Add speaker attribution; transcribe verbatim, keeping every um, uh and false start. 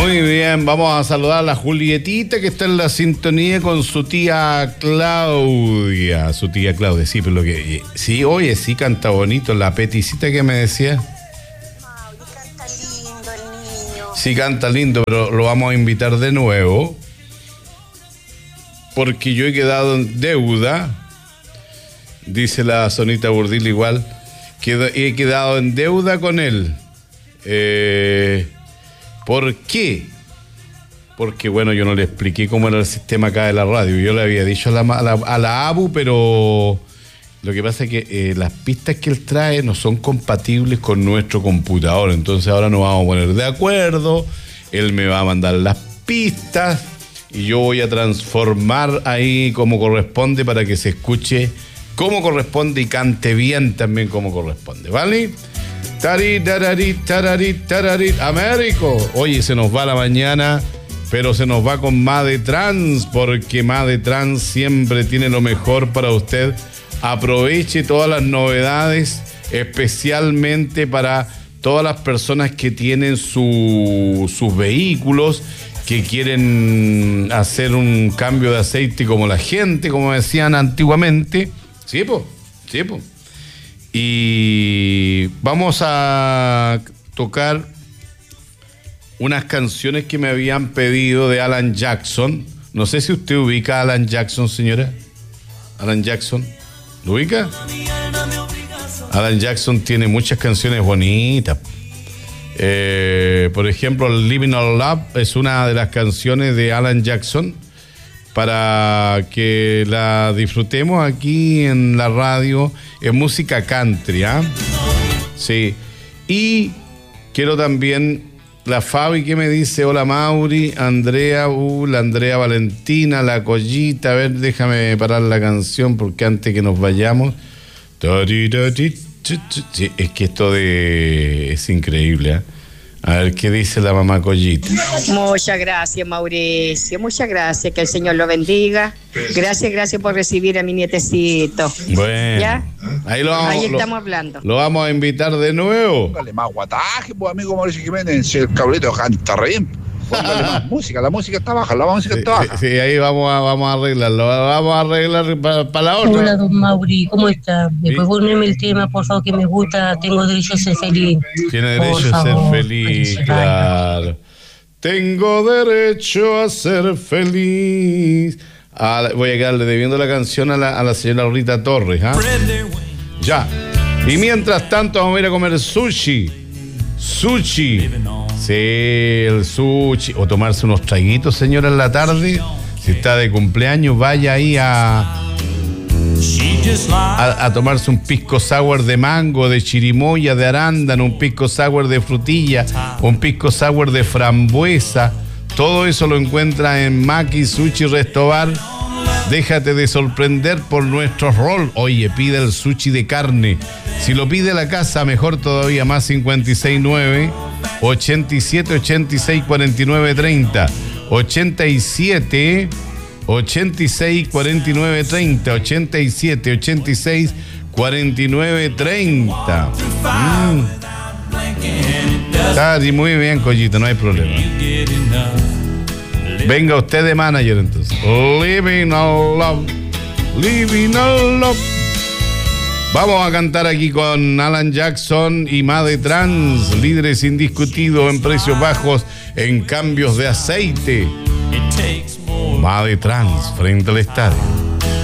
Speaker 1: Muy bien, vamos a saludar a la Julietita que está en la sintonía con su tía Claudia. Su tía Claudia, sí, pero lo que. Sí, oye, sí canta bonito. La peticita que me decía.
Speaker 2: Mauri, canta lindo el niño.
Speaker 1: Sí canta lindo, pero lo vamos a invitar de nuevo. Porque yo he quedado en deuda. Dice la Sonita Burdil igual. Que he quedado en deuda con él. Eh. ¿Por qué? Porque, bueno, yo no le expliqué cómo era el sistema acá de la radio. Yo le había dicho a la, a la, a la A B U, pero lo que pasa es que eh, las pistas que él trae no son compatibles con nuestro computador. Entonces ahora nos vamos a poner de acuerdo. Él me va a mandar las pistas y yo voy a transformar ahí como corresponde para que se escuche como corresponde y cante bien también como corresponde, ¿vale? Tarit, tararit, tararit, tararit, Américo. Oye, se nos va la mañana, pero se nos va con Made Trans, porque Made Trans siempre tiene lo mejor para usted. Aproveche todas las novedades, especialmente para todas las personas que tienen su, sus vehículos, que quieren hacer un cambio de aceite como la gente, como decían antiguamente. Sí, pues, sí, pues. Y vamos a tocar unas canciones que me habían pedido de Alan Jackson. No sé si usted ubica a Alan Jackson, señora. Alan Jackson, ¿lo ubica? Alan Jackson tiene muchas canciones bonitas. Eh, por ejemplo, Living on Love es una de las canciones de Alan Jackson para que la disfrutemos aquí en la radio. Es música country, ¿ah? ¿eh? Sí. Y quiero también la Fabi que me dice, hola Mauri, Andrea, uh, la Andrea Valentina, la Collita, a ver, déjame parar la canción porque antes que nos vayamos. Sí, es que esto de es increíble, ¿eh? A ver, ¿qué dice la mamá Collita?
Speaker 3: Muchas gracias, Mauricio. Muchas gracias. Que el Señor lo bendiga. Gracias, gracias por recibir a mi nietecito.
Speaker 1: Bueno.
Speaker 3: ¿Ya?
Speaker 1: Ahí, lo vamos,
Speaker 3: Ahí
Speaker 1: lo,
Speaker 3: estamos hablando.
Speaker 1: Lo vamos a invitar de nuevo.
Speaker 4: Póngale más guataje, pues, amigo Mauricio Jiménez. Si el cabrito canta re bien. Póngale más música. La música está baja, la música está baja.
Speaker 1: Sí, sí, ahí vamos a, vamos a arreglarlo. Vamos a arreglar para pa la otra.
Speaker 5: Hola, don Mauri, ¿cómo está? ¿Me puede ponerme el tema, por favor, que me gusta? Tengo derecho a ser feliz.
Speaker 1: Tiene derecho a ser feliz, claro. Tengo derecho a ser feliz. A la, voy a quedarle debiendo la canción a la, a la señora Rita Torres, ¿ah? ¿eh? Ya. Y mientras tanto vamos a ir a comer sushi. Sushi. Sí, el sushi. O tomarse unos traguitos, señora, en la tarde. Si está de cumpleaños, vaya ahí a, a, a tomarse un pisco sour de mango, de chirimoya, de arándano, un pisco sour de frutilla, un pisco sour de frambuesa. Todo eso lo encuentra en Maki Sushi Restobar. Déjate de sorprender por nuestro rol. Oye, pide el sushi de carne. Si lo pide la casa, mejor todavía, más cincuenta y seis nueve, ochenta y siete, ochenta y seis, cuarenta y nueve, treinta. ochenta y siete, ochenta y seis, cuarenta y nueve, treinta. ochenta y siete, ochenta y seis, cuarenta y nueve, treinta. Mm. Está muy bien, Collito, no hay problema. Venga usted de manager entonces. Living on love, living on love. Vamos a cantar aquí con Alan Jackson y Made Trans, líderes indiscutidos en precios bajos en cambios de aceite. Made Trans frente al estadio.